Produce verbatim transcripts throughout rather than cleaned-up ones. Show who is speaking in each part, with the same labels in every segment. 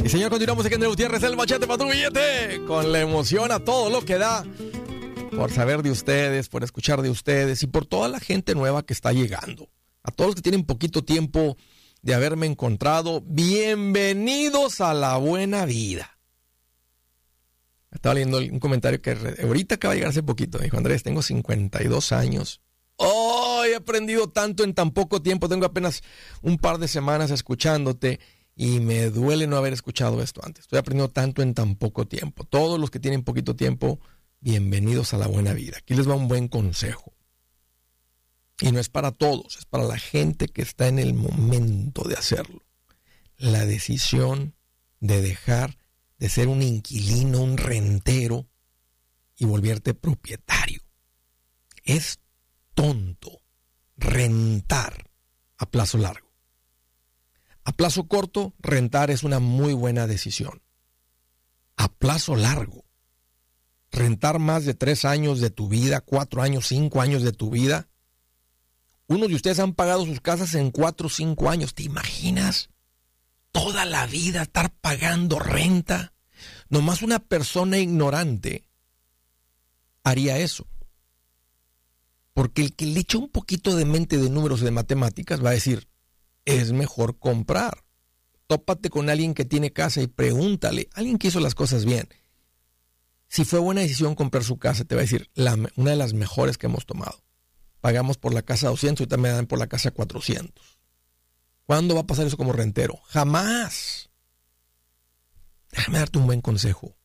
Speaker 1: Y señor, continuamos aquí en Gutiérrez, el machete para tu billete, con la emoción a todo lo que da, por saber de ustedes, por escuchar de ustedes y por toda la gente nueva que está llegando. A todos los que tienen poquito tiempo de haberme encontrado, bienvenidos a la buena vida. Estaba leyendo un comentario que ahorita acaba de llegar hace poquito. Me dijo, Andrés, tengo cincuenta y dos años. ¡Oh! He aprendido tanto en tan poco tiempo. Tengo apenas un par de semanas escuchándote y me duele no haber escuchado esto antes. Estoy aprendiendo tanto en tan poco tiempo. Todos los que tienen poquito tiempo, bienvenidos a la buena vida. Aquí les va un buen consejo. Y no es para todos, es para la gente que está en el momento de hacerlo. La decisión de dejar de ser un inquilino, un rentero y volverte propietario. Es tonto rentar a plazo largo. A plazo corto, rentar es una muy buena decisión. A plazo largo, rentar más de tres años de tu vida, cuatro años, cinco años de tu vida. Unos de ustedes han pagado sus casas en cuatro o cinco años. ¿Te imaginas? Toda la vida estar pagando renta. Nomás una persona ignorante haría eso. Porque el que le echa un poquito de mente de números y de matemáticas va a decir, es mejor comprar. Tópate con alguien que tiene casa y pregúntale, alguien que hizo las cosas bien. Si fue buena decisión comprar su casa, te va a decir, la, una de las mejores que hemos tomado. Pagamos por la casa doscientos y también me dan por la casa cuatrocientos. ¿Cuándo va a pasar eso como rentero? Jamás. Déjame darte un buen consejo.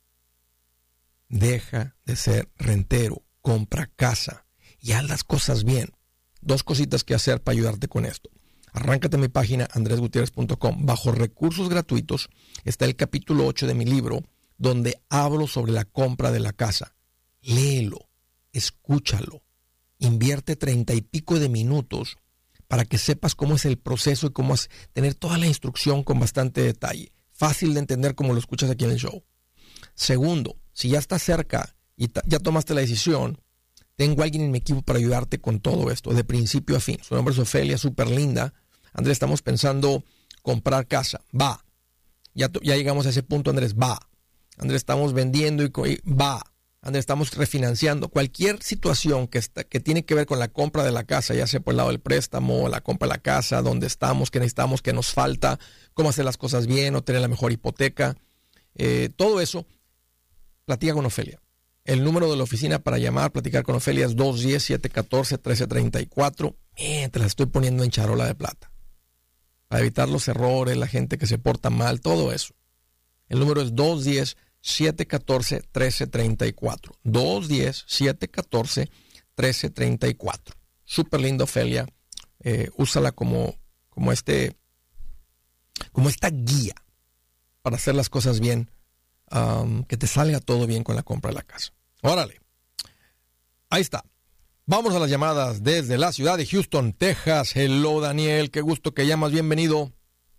Speaker 1: Deja de ser rentero, compra casa y haz las cosas bien. Dos cositas que hacer para ayudarte con esto. Arráncate a mi página andres gutierrez punto com. Bajo recursos gratuitos está el capítulo ocho de mi libro, donde hablo sobre la compra de la casa. Léelo, escúchalo, invierte treinta y pico de minutos para que sepas cómo es el proceso y cómo es tener toda la instrucción con bastante detalle. Fácil de entender como lo escuchas aquí en el show. Segundo, si ya estás cerca y ya tomaste la decisión, tengo a alguien en mi equipo para ayudarte con todo esto, de principio a fin. Su nombre es Ofelia, súper linda. Andrés, estamos pensando comprar casa. Va. Ya, ya llegamos a ese punto, Andrés. Va. Andrés, estamos vendiendo y, y va. Andrés, estamos refinanciando. Cualquier situación que, está, que tiene que ver con la compra de la casa, ya sea por el lado del préstamo, la compra de la casa, dónde estamos, qué necesitamos, qué nos falta, cómo hacer las cosas bien o tener la mejor hipoteca. Eh, todo eso, platica con Ofelia. El número de la oficina para llamar, platicar con Ofelia es dos uno cero, siete uno cuatro, uno tres tres cuatro. Mientras la estoy poniendo en charola de plata. Para evitar los errores, la gente que se porta mal, todo eso. El número es dos uno cero, siete uno cuatro, uno tres tres cuatro. dos uno cero, siete uno cuatro, uno tres tres cuatro. Súper lindo, Ofelia. Eh, úsala como, como, este, como esta guía para hacer las cosas bien. Um, que te salga todo bien con la compra de la casa. Órale. Ahí está. Vamos a las llamadas desde la ciudad de Houston, Texas. Hello, Daniel. Qué gusto que llamas. Bienvenido.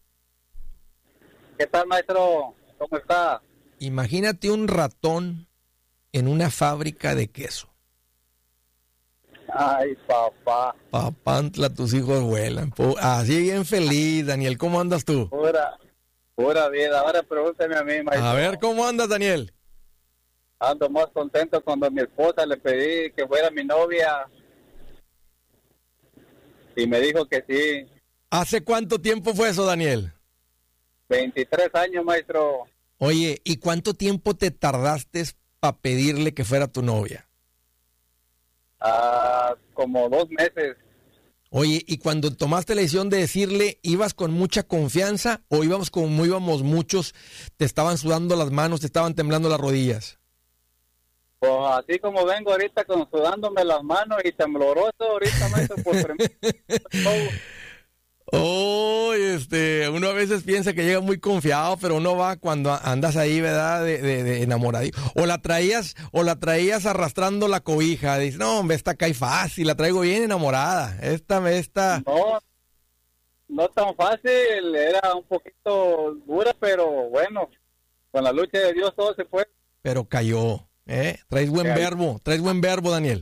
Speaker 2: ¿Qué tal, maestro? ¿Cómo está?
Speaker 1: Imagínate un ratón en una fábrica de queso.
Speaker 2: Ay, papá.
Speaker 1: Papantla, tus hijos vuelan. Así bien feliz, Daniel. ¿Cómo andas tú?
Speaker 2: Pura, pura vida. Ahora pregúnteme a mí, maestro.
Speaker 1: A ver, ¿cómo andas, Daniel?
Speaker 2: Ando más contento cuando a mi esposa le pedí que fuera mi novia. Y me dijo que sí.
Speaker 1: ¿Hace cuánto tiempo fue eso, Daniel?
Speaker 2: veintitrés años, maestro.
Speaker 1: Oye, ¿y cuánto tiempo te tardaste para pedirle que fuera tu novia?
Speaker 2: Ah, como dos meses.
Speaker 1: Oye, ¿y cuando tomaste la decisión de decirle, ibas con mucha confianza o íbamos como íbamos muchos, te estaban sudando las manos, te estaban temblando las rodillas?
Speaker 2: Pues así como vengo ahorita con sudándome las manos y tembloroso ahorita, maestro, por primera vez.
Speaker 1: Oh, este, uno a veces piensa que llega muy confiado, pero uno va cuando andas ahí, ¿verdad? De, de, de enamoradito. O la traías, o la traías arrastrando la cobija. Dices, no, hombre, esta cae fácil, la traigo bien enamorada. Esta, esta.
Speaker 2: No, no tan fácil, era un poquito dura, pero bueno, con la lucha de Dios todo se puede.
Speaker 1: Pero cayó, ¿eh? Traes buen
Speaker 2: Cayó.
Speaker 1: verbo, traes buen verbo, Daniel.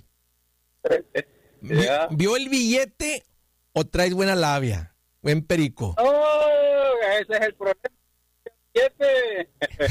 Speaker 2: Ya.
Speaker 1: ¿Vio el billete o traes buena labia? Buen perico.
Speaker 2: Oh, ese es el problema. billete.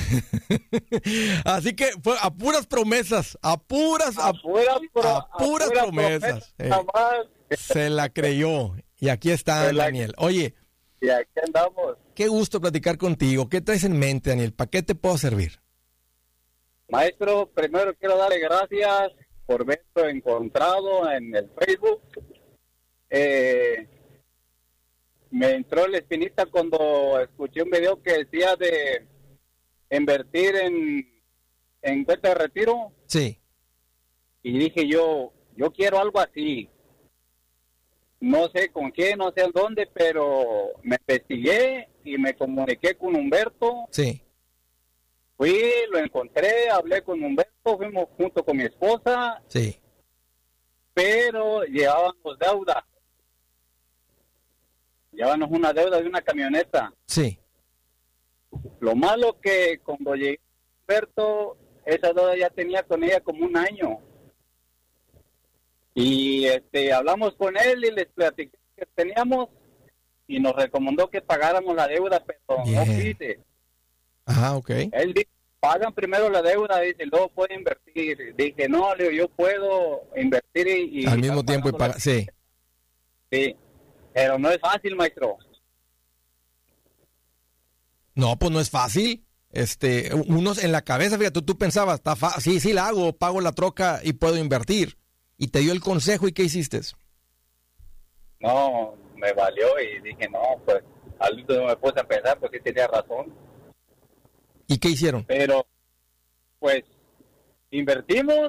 Speaker 1: Así que fue a puras promesas, a puras, a,
Speaker 2: A puras pro-
Speaker 1: a puras
Speaker 2: a puras
Speaker 1: promesas.
Speaker 2: promesas,
Speaker 1: Eh,
Speaker 2: nada más.
Speaker 1: se la creyó. Y aquí está
Speaker 2: Se la-
Speaker 1: Daniel. Oye,
Speaker 2: Y aquí andamos.
Speaker 1: qué gusto platicar contigo. ¿Qué traes en mente, Daniel? ¿Para qué te puedo servir?
Speaker 2: Maestro, primero quiero darle gracias por verlo encontrado en el Facebook. Eh, me entró la espinita cuando escuché un video que decía de invertir en, en cuenta de retiro.
Speaker 1: Sí.
Speaker 2: Y dije yo, yo quiero algo así. No sé con quién, no sé en dónde, pero me investigué y me comuniqué con Humberto.
Speaker 1: Sí.
Speaker 2: Fui, lo encontré, hablé con Humberto, fuimos junto con mi esposa,
Speaker 1: Sí.
Speaker 2: pero llevábamos deuda. Llevábamos una deuda de una camioneta.
Speaker 1: Sí.
Speaker 2: Lo malo que cuando llegué Humberto, esa deuda ya tenía con ella como un año. Y este hablamos con él y les platiqué que teníamos y nos recomendó que pagáramos la deuda, pero
Speaker 1: Bien.
Speaker 2: no quise.
Speaker 1: Ajá, ok.
Speaker 2: Él dice, pagan primero la deuda, dice, luego puede invertir. Dije, no, Leo, yo puedo invertir y... y
Speaker 1: Al mismo
Speaker 2: estar
Speaker 1: tiempo y
Speaker 2: pagando
Speaker 1: pagar. Sí.
Speaker 2: la- Sí, pero no es fácil, maestro.
Speaker 1: No, pues no es fácil. Este, unos en la cabeza, fíjate, tú pensabas, está fa- sí, sí la hago, pago la troca y puedo invertir. Y te dio el consejo y ¿qué hiciste?
Speaker 2: No, me valió y dije, no, pues al último me puse a pensar, pues sí tenía razón.
Speaker 1: ¿Y qué hicieron?
Speaker 2: Pero, pues, invertimos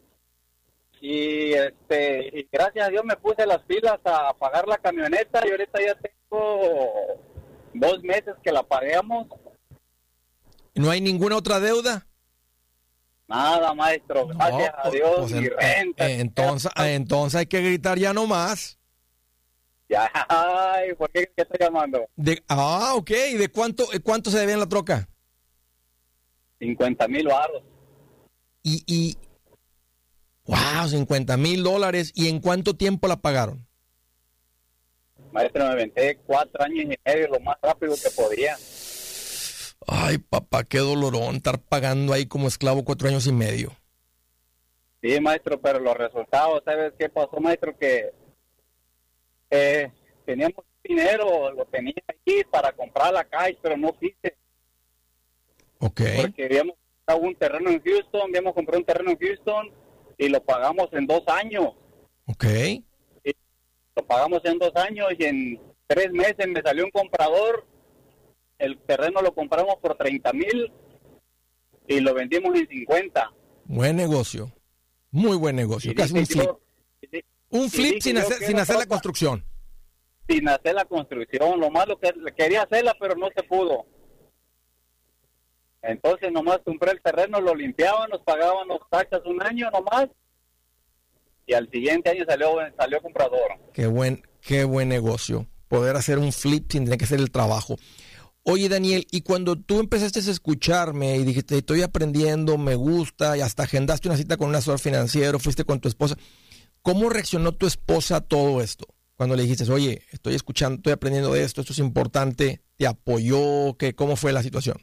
Speaker 2: y este y gracias a Dios me puse las pilas a pagar la camioneta y ahorita ya tengo dos meses que la pagamos.
Speaker 1: ¿No hay ninguna otra deuda?
Speaker 2: Nada, maestro, gracias
Speaker 1: No,
Speaker 2: a Dios,
Speaker 1: pues,
Speaker 2: y
Speaker 1: en-
Speaker 2: renta.
Speaker 1: eh, entonces, eh, entonces hay que gritar ya no más.
Speaker 2: Ya, ay, ¿por qué, qué estoy llamando?
Speaker 1: De, ah, ok. ¿Y de cuánto, eh, cuánto se debía en la troca?
Speaker 2: cincuenta mil baros.
Speaker 1: Y, y, wow, cincuenta mil dólares. ¿Y en cuánto tiempo la pagaron?
Speaker 2: Maestro, me aventé cuatro años y medio, lo más rápido que podía.
Speaker 1: Ay, papá, qué dolorón estar pagando ahí como esclavo cuatro años y medio.
Speaker 2: Sí, maestro, pero los resultados, ¿sabes qué pasó, maestro? Que eh, teníamos dinero, lo tenía aquí para comprar la calle, pero no quise.
Speaker 1: Ok.
Speaker 2: Porque habíamos comprado un terreno en Houston, habíamos comprado un terreno en Houston y lo pagamos en dos años.
Speaker 1: Ok.
Speaker 2: Lo pagamos en dos años y en tres meses me salió un comprador. El terreno lo compramos por treinta mil y lo vendimos en cincuenta.
Speaker 1: Buen negocio. Muy buen negocio.
Speaker 2: Y
Speaker 1: Casi un
Speaker 2: dije
Speaker 1: flip.
Speaker 2: yo- y-
Speaker 1: Un
Speaker 2: y
Speaker 1: flip
Speaker 2: dije
Speaker 1: sin
Speaker 2: yo
Speaker 1: hacer,
Speaker 2: que
Speaker 1: sin
Speaker 2: era
Speaker 1: hacer la
Speaker 2: troca.
Speaker 1: construcción.
Speaker 2: Sin hacer la construcción. Lo malo que quería hacerla, pero no se pudo. Entonces nomás compré el terreno, lo limpiaban, nos pagaban los taxas un año nomás y al siguiente año salió salió comprador.
Speaker 1: Qué buen, qué buen negocio. Poder hacer un flip sin tener que hacer el trabajo. Oye, Daniel, y cuando tú empezaste a escucharme y dijiste, estoy aprendiendo, me gusta, y hasta agendaste una cita con un asesor financiero, fuiste con tu esposa, ¿cómo reaccionó tu esposa a todo esto? Cuando le dijiste, oye, estoy escuchando, estoy aprendiendo de esto, esto es importante, ¿te apoyó? ¿Qué, ¿Cómo fue la situación?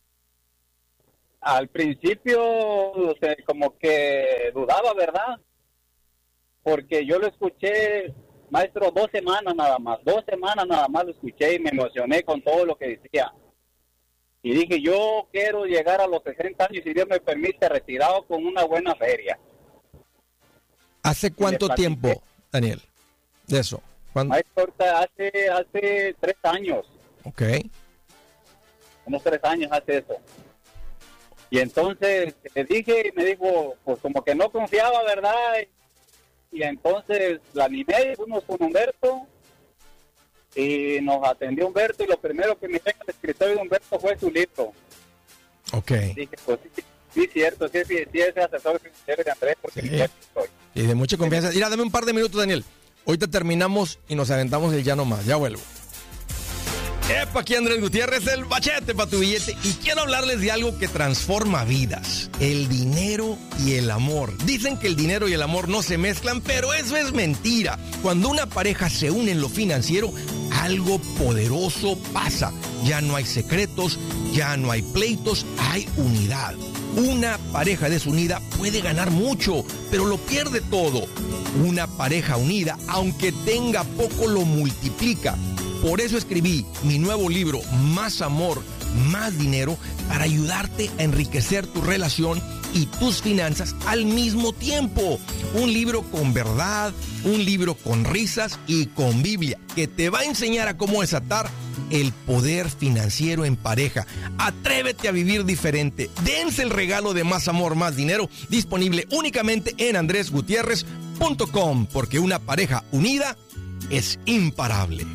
Speaker 2: Al principio, o sea, como que dudaba, ¿verdad? Porque yo lo escuché, maestro, dos semanas nada más, dos semanas nada más lo escuché y me emocioné con todo lo que decía. Y dije, yo quiero llegar a los sesenta años, si Dios me permite, retirado con una buena feria.
Speaker 1: ¿Hace cuánto
Speaker 2: platiqué.
Speaker 1: tiempo, Daniel, de eso? ¿Cuándo?
Speaker 2: Maestro, ahorita hace, hace tres años,
Speaker 1: Ok.
Speaker 2: unos tres años hace eso. Y entonces le dije y me dijo, pues como que no confiaba, ¿verdad? Y entonces la animé y fuimos con Humberto y nos atendió Humberto y lo primero que me dijo el escritorio de Humberto fue su libro.
Speaker 1: Ok.
Speaker 2: Dije, pues sí, sí, cierto, sí, sí, sí, ese asesor financiero de Andrés, porque
Speaker 1: Sí.
Speaker 2: ni sé quién soy.
Speaker 1: Y de mucha confianza. Mira, dame un par de minutos, Daniel. Ahorita terminamos y nos aventamos el ya no más. Ya vuelvo. Epa, aquí Andrés Gutiérrez, el machete para tu billete. Y quiero hablarles de algo que transforma vidas. El dinero y el amor. Dicen que el dinero y el amor no se mezclan, pero eso es mentira. Cuando una pareja se une en lo financiero, algo poderoso pasa. Ya no hay secretos, Ya no hay pleitos, hay unidad. Una pareja desunida puede ganar mucho, pero lo pierde todo. Una pareja unida, aunque tenga poco, lo multiplica. Por eso escribí mi nuevo libro, Más Amor, Más Dinero, para ayudarte a enriquecer tu relación y tus finanzas al mismo tiempo. Un libro con verdad, un libro con risas y con Biblia, que te va a enseñar a cómo desatar el poder financiero en pareja. Atrévete a vivir diferente. Dense el regalo de Más Amor, Más Dinero, disponible únicamente en andrés gutiérrez punto com, porque una pareja unida es imparable.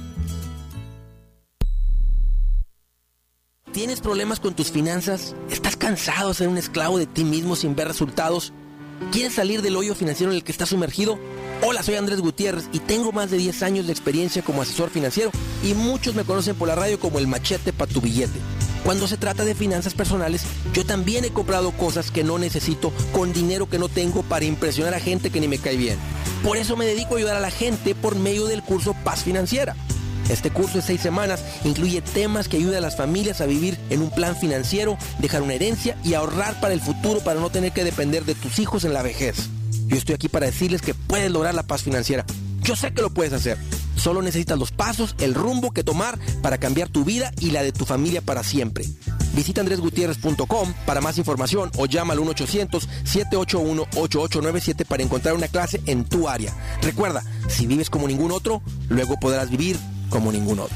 Speaker 3: ¿Tienes problemas con tus finanzas? ¿Estás cansado de ser un esclavo de ti mismo sin ver resultados? ¿Quieres salir del hoyo financiero en el que estás sumergido? Hola, soy Andrés Gutiérrez y tengo más de diez años de experiencia como asesor financiero y muchos me conocen por la radio como el machete para tu billete. Cuando se trata de finanzas personales, yo también he comprado cosas que no necesito con dinero que no tengo para impresionar a gente que ni me cae bien. Por eso me dedico a ayudar a la gente por medio del curso Paz Financiera. Este curso de seis semanas incluye temas que ayudan a las familias a vivir en un plan financiero, dejar una herencia y ahorrar para el futuro para no tener que depender de tus hijos en la vejez. Yo estoy aquí para decirles que puedes lograr la paz financiera. Yo sé que lo puedes hacer. Solo necesitas los pasos, el rumbo que tomar para cambiar tu vida y la de tu familia para siempre. Visita andrés gutiérrez punto com para más información o llama al uno ochocientos, siete ocho uno, ocho ocho nueve siete para encontrar una clase en tu área. Recuerda, si vives como ningún otro, luego podrás vivir como ningún otro.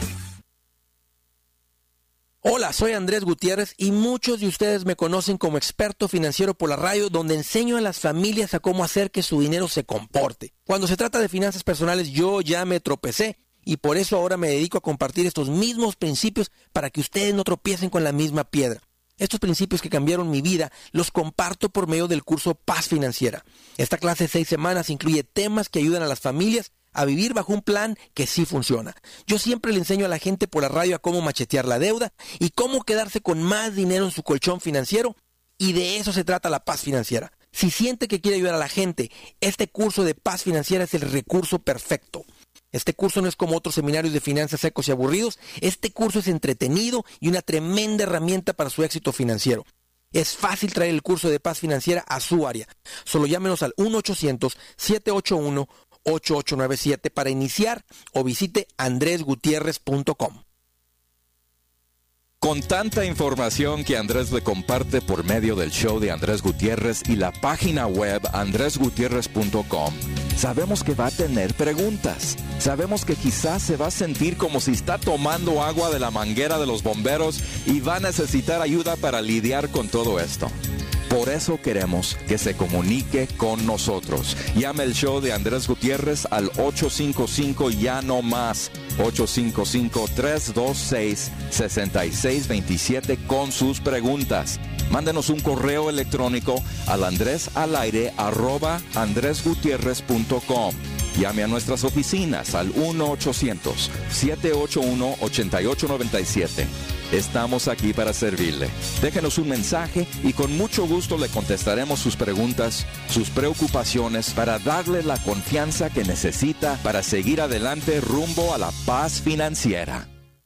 Speaker 3: Hola, soy Andrés Gutiérrez y muchos de ustedes me conocen como experto financiero por la radio, donde enseño a las familias a cómo hacer que su dinero se comporte. Cuando se trata de finanzas personales, yo ya me tropecé y por eso ahora me dedico a compartir estos mismos principios para que ustedes no tropiecen con la misma piedra. Estos principios que cambiaron mi vida los comparto por medio del curso Paz Financiera. Esta clase de seis semanas incluye temas que ayudan a las familias a vivir bajo un plan que sí funciona. Yo siempre le enseño a la gente por la radio a cómo machetear la deuda y cómo quedarse con más dinero en su colchón financiero, y de eso se trata la paz financiera. Si siente que quiere ayudar a la gente, este curso de Paz Financiera es el recurso perfecto. Este curso no es como otros seminarios de finanzas secos y aburridos. Este curso es entretenido y una tremenda herramienta para su éxito financiero. Es fácil traer el curso de Paz Financiera a su área. Solo llámenos al uno ochocientos, siete ocho uno, ocho ocho nueve siete para iniciar o visite andrés gutiérrez punto com.
Speaker 4: Con tanta información que Andrés le comparte por medio del show de Andrés Gutiérrez y la página web andrés gutiérrez punto com, sabemos que va a tener preguntas. Sabemos que quizás se va a sentir como si está tomando agua de la manguera de los bomberos y va a necesitar ayuda para lidiar con todo esto. Por eso queremos que se comunique con nosotros. Llame el show de Andrés Gutiérrez al ocho cinco cinco ya no más. ocho cinco cinco, tres dos seis, seis seis dos siete con sus preguntas. Mándenos un correo electrónico al andrés al aire arroba andrés gutiérrez punto com. Llame a nuestras oficinas al uno ochocientos, siete ocho uno, ocho ocho nueve siete. Estamos aquí para servirle. Déjenos un mensaje y con mucho gusto le contestaremos sus preguntas, sus preocupaciones, para darle la confianza que necesita para seguir adelante rumbo a la paz financiera.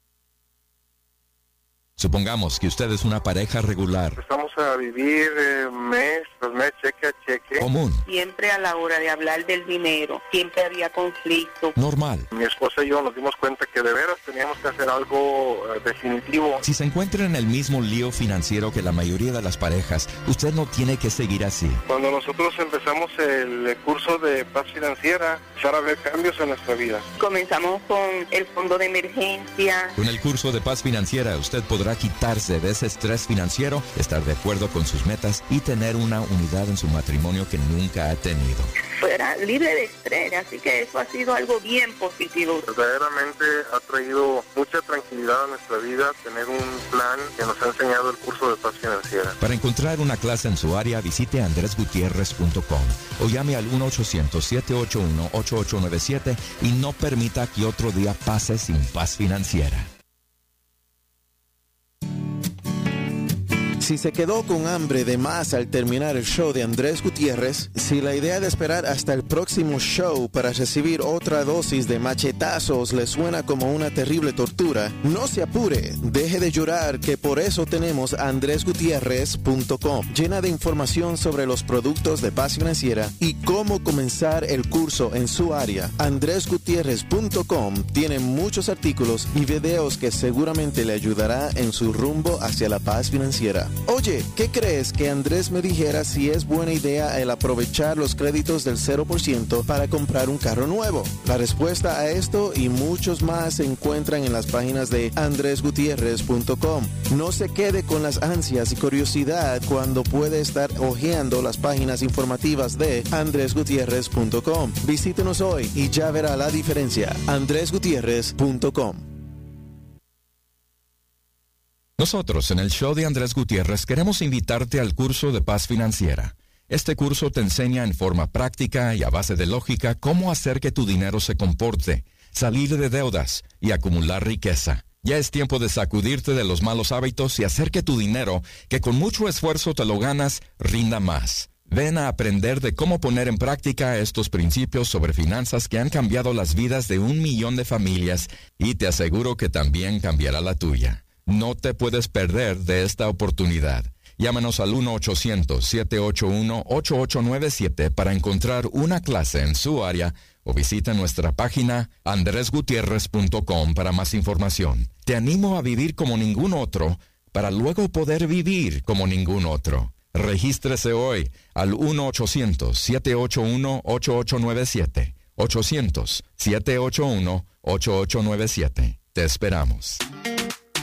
Speaker 4: Supongamos que usted es una pareja regular.
Speaker 5: Empezamos a vivir eh, mes tras mes, cheque a cheque.
Speaker 4: Común.
Speaker 6: Siempre a la hora de hablar del dinero, siempre había conflicto.
Speaker 4: Normal.
Speaker 5: Mi esposa y yo nos dimos cuenta que de veras teníamos que hacer algo eh, definitivo.
Speaker 4: Si se encuentra en el mismo lío financiero que la mayoría de las parejas, usted no tiene que seguir así.
Speaker 5: Cuando nosotros empezamos el curso de Paz Financiera, empezaron a haber cambios en nuestra vida.
Speaker 6: Comenzamos con el fondo de emergencia.
Speaker 4: Con el curso de Paz Financiera, usted podrá quitarse de ese estrés financiero, estar de acuerdo con sus metas y tener una unidad en su matrimonio que nunca ha tenido.
Speaker 6: Fuera libre de estrés, así que eso ha sido algo bien positivo.
Speaker 5: Verdaderamente ha traído mucha tranquilidad a nuestra vida tener un plan que nos ha enseñado el curso de Paz Financiera.
Speaker 4: Para encontrar una clase en su área, visite andrés gutiérrez punto com o llame al uno ochocientos, siete ocho uno, ocho ocho nueve siete y no permita que otro día pase sin paz financiera.
Speaker 7: Si se quedó con hambre de más al terminar el show de Andrés Gutiérrez, si la idea de esperar hasta el próximo show para recibir otra dosis de machetazos le suena como una terrible tortura, no se apure, deje de llorar, que por eso tenemos andrés gutierrez punto com, llena de información sobre los productos de Paz Financiera y cómo comenzar el curso en su área. andrés gutierrez punto com tiene muchos artículos y videos que seguramente le ayudará en su rumbo hacia la paz financiera. Oye, ¿qué crees que Andrés me dijera si es buena idea el aprovechar los créditos del cero por ciento para comprar un carro nuevo? La respuesta a esto y muchos más se encuentran en las páginas de andrés gutierrez punto com. No se quede con las ansias y curiosidad cuando puede estar hojeando las páginas informativas de andrés gutierrez punto com. Visítenos hoy y ya verá la diferencia. andrés gutierrez punto com.
Speaker 4: Nosotros en el show de Andrés Gutiérrez queremos invitarte al curso de Paz Financiera. Este curso te enseña en forma práctica y a base de lógica cómo hacer que tu dinero se comporte, salir de deudas y acumular riqueza. Ya es tiempo de sacudirte de los malos hábitos y hacer que tu dinero, que con mucho esfuerzo te lo ganas, rinda más. Ven a aprender de cómo poner en práctica estos principios sobre finanzas que han cambiado las vidas de un millón de familias y te aseguro que también cambiará la tuya. No te puedes perder de esta oportunidad. Llámanos al uno ochocientos, siete ocho uno, ocho ocho nueve siete para encontrar una clase en su área o visita nuestra página andrés gutierrez punto com para más información. Te animo a vivir como ningún otro para luego poder vivir como ningún otro. Regístrese hoy al uno ochocientos, siete ocho uno, ocho ocho nueve siete. ochocientos, siete ocho uno, ocho ocho nueve siete. Te esperamos.